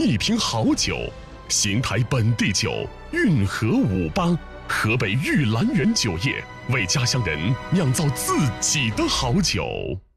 一瓶好酒，邢台本地酒，运河五帮，河北玉兰园酒业为家乡人酿造自己的好酒。